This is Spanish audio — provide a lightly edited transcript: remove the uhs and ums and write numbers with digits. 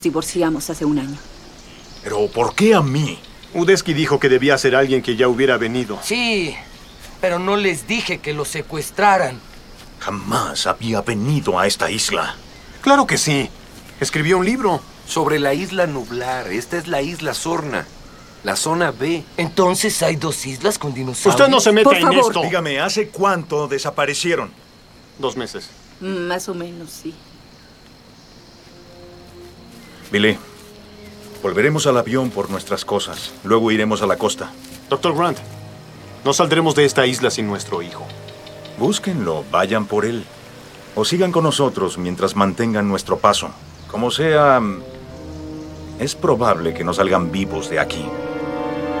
Divorciamos hace un año. ¿Pero por qué a mí? Udesky dijo que debía ser alguien que ya hubiera venido. Sí, pero no les dije que lo secuestraran. Jamás había venido a esta isla. Claro que sí. Escribió un libro. Sobre la isla Nublar. Esta es la isla Sorna. La zona B. Entonces hay dos islas con dinosaurios. Usted no se meta Por en favor. esto. Dígame, ¿hace cuánto desaparecieron? 2 meses. Más o menos, sí. Billy, volveremos al avión por nuestras cosas. Luego iremos a la costa. Dr. Grant, no saldremos de esta isla sin nuestro hijo. Búsquenlo, vayan por él. O sigan con nosotros mientras mantengan nuestro paso. Como sea, es probable que no salgan vivos de aquí.